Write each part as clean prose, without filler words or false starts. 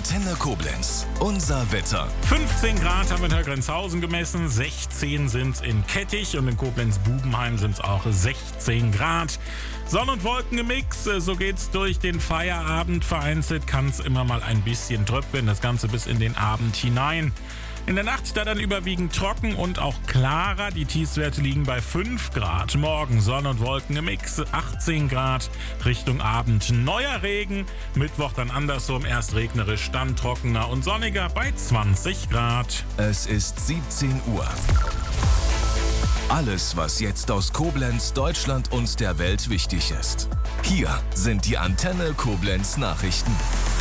Antenne Koblenz. Unser Wetter. 15 Grad haben wir in Högrenzhausen gemessen, 16 sind es in Kettich und in Koblenz-Bubenheim sind es auch 16 Grad. Sonne- und Wolkengemixt, so geht's durch den Feierabend. Vereinzelt kann es immer mal ein bisschen tröpfeln, das Ganze bis in den Abend hinein. In der Nacht da dann überwiegend trocken und auch klarer. Die Tiefstwerte liegen bei 5 Grad. Morgen Sonne- und Wolkengemixt, 18 Grad. Richtung Abend neuer Regen. Mittwoch dann andersrum, erst regnerisch, dann trockener und sonniger bei 20 Grad. Es ist 17 Uhr. Alles, was jetzt aus Koblenz, Deutschland und der Welt wichtig ist. Hier sind die Antenne Koblenz Nachrichten.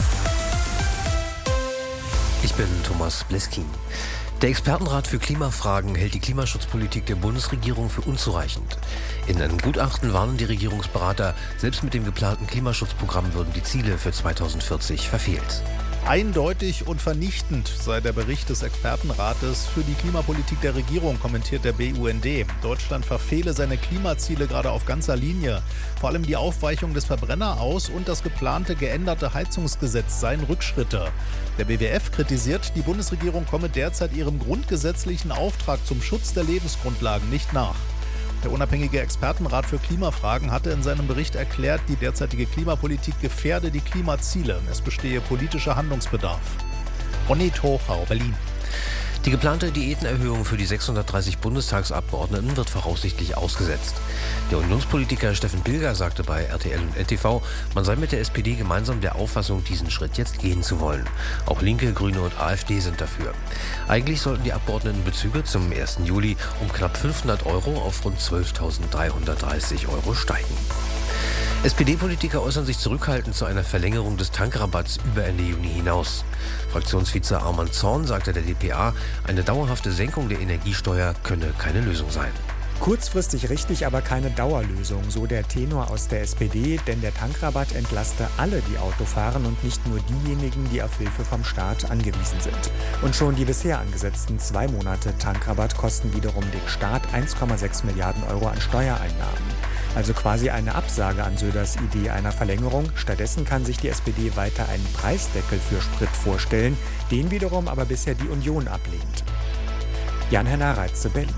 Ich bin Thomas Bleskin. Der Expertenrat für Klimafragen hält die Klimaschutzpolitik der Bundesregierung für unzureichend. In einem Gutachten warnen die Regierungsberater, selbst mit dem geplanten Klimaschutzprogramm würden die Ziele für 2040 verfehlt. Eindeutig und vernichtend sei der Bericht des Expertenrates für die Klimapolitik der Regierung, kommentiert der BUND. Deutschland verfehle seine Klimaziele gerade auf ganzer Linie. Vor allem die Aufweichung des Verbrenneraus- und das geplante geänderte Heizungsgesetz seien Rückschritte. Der BWF kritisiert, die Bundesregierung komme derzeit ihrem grundgesetzlichen Auftrag zum Schutz der Lebensgrundlagen nicht nach. Der unabhängige Expertenrat für Klimafragen hatte in seinem Bericht erklärt, die derzeitige Klimapolitik gefährde die Klimaziele. Es bestehe politischer Handlungsbedarf. Ronny Hochau, Berlin. Die geplante Diätenerhöhung für die 630 Bundestagsabgeordneten wird voraussichtlich ausgesetzt. Der Unionspolitiker Steffen Pilger sagte bei RTL und NTV, man sei mit der SPD gemeinsam der Auffassung, diesen Schritt jetzt gehen zu wollen. Auch Linke, Grüne und AfD sind dafür. Eigentlich sollten die Abgeordnetenbezüge zum 1. Juli um knapp 500 € auf rund 12.330 € steigen. SPD-Politiker äußern sich zurückhaltend zu einer Verlängerung des Tankrabatts über Ende Juni hinaus. Fraktionsvize Arman Zorn sagte der dpa, eine dauerhafte Senkung der Energiesteuer könne keine Lösung sein. Kurzfristig richtig, aber keine Dauerlösung, so der Tenor aus der SPD, denn der Tankrabatt entlaste alle, die Auto fahren und nicht nur diejenigen, die auf Hilfe vom Staat angewiesen sind. Und schon die bisher angesetzten 2 Monate Tankrabatt kosten wiederum den Staat 1,6 Milliarden € an Steuereinnahmen. Also quasi eine Absage an Söders Idee einer Verlängerung. Stattdessen kann sich die SPD weiter einen Preisdeckel für Sprit vorstellen, den wiederum aber bisher die Union ablehnt. Jan-Henner Reitze, Berlin.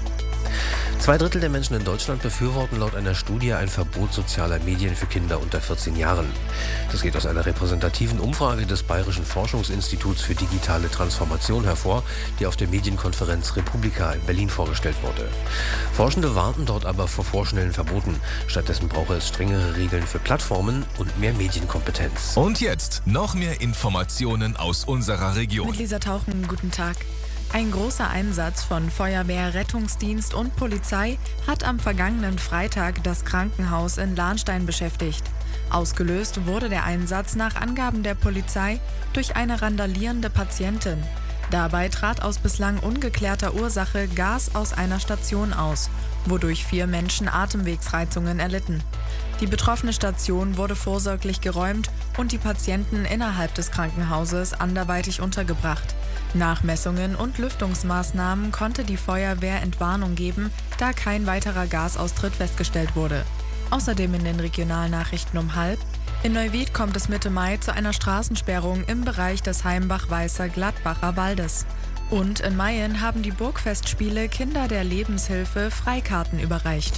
2/3 der Menschen in Deutschland befürworten laut einer Studie ein Verbot sozialer Medien für Kinder unter 14 Jahren. Das geht aus einer repräsentativen Umfrage des Bayerischen Forschungsinstituts für digitale Transformation hervor, die auf der Medienkonferenz Republika in Berlin vorgestellt wurde. Forschende warnten dort aber vor vorschnellen Verboten. Stattdessen brauche es strengere Regeln für Plattformen und mehr Medienkompetenz. Und jetzt noch mehr Informationen aus unserer Region. Mit Lisa Tauchen, guten Tag. Ein großer Einsatz von Feuerwehr, Rettungsdienst und Polizei hat am vergangenen Freitag das Krankenhaus in Lahnstein beschäftigt. Ausgelöst wurde der Einsatz nach Angaben der Polizei durch eine randalierende Patientin. Dabei trat aus bislang ungeklärter Ursache Gas aus einer Station aus, wodurch 4 Menschen Atemwegsreizungen erlitten. Die betroffene Station wurde vorsorglich geräumt und die Patienten innerhalb des Krankenhauses anderweitig untergebracht. Nach Messungen und Lüftungsmaßnahmen konnte die Feuerwehr Entwarnung geben, da kein weiterer Gasaustritt festgestellt wurde. Außerdem in den Regionalnachrichten um 12:30: In Neuwied kommt es Mitte Mai zu einer Straßensperrung im Bereich des Heimbach-Weißer-Gladbacher Waldes. Und in Mayen haben die Burgfestspiele Kinder der Lebenshilfe Freikarten überreicht.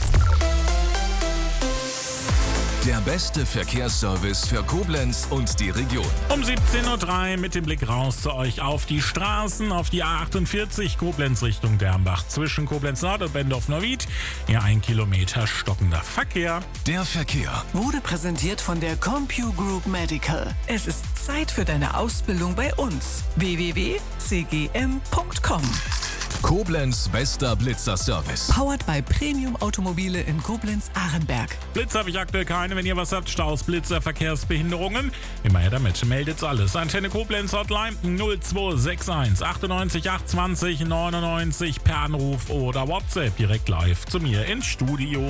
Der beste Verkehrsservice für Koblenz und die Region. Um 17:03 Uhr mit dem Blick raus zu euch auf die Straßen, auf die A48 Koblenz Richtung Dernbach zwischen Koblenz Nord und Bendorf-Neuwied. Hier 1 Kilometer stockender Verkehr. Der Verkehr wurde präsentiert von der CompuGroup Medical. Es ist Zeit für deine Ausbildung bei uns. www.cgm.com. Koblenz bester Blitzer-Service. Powered by Premium Automobile in Koblenz-Ahrenberg. Blitz habe ich aktuell keine. Wenn ihr was habt, Staus, Blitzer, Verkehrsbehinderungen, immer her damit. Meldet's alles. Antenne Koblenz Hotline 0261 98 820 99 per Anruf oder WhatsApp direkt live zu mir ins Studio.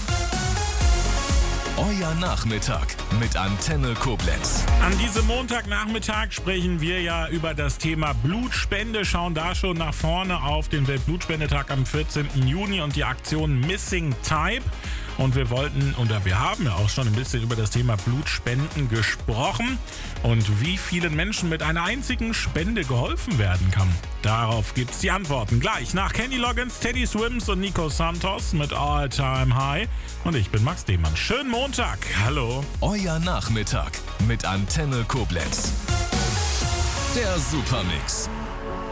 Euer Nachmittag mit Antenne Koblenz. An diesem Montagnachmittag sprechen wir ja über das Thema Blutspende, schauen da schon nach vorne auf den Weltblutspendetag am 14. Juni und die Aktion Missing Type. Und wir haben ja auch schon ein bisschen über das Thema Blutspenden gesprochen und wie vielen Menschen mit einer einzigen Spende geholfen werden kann. Darauf gibt's die Antworten gleich nach Kenny Loggins, Teddy Swims und Nico Santos mit All Time High. Und ich bin Max Demann. Schönen Montag. Hallo. Euer Nachmittag mit Antenne Koblenz. Der Supermix.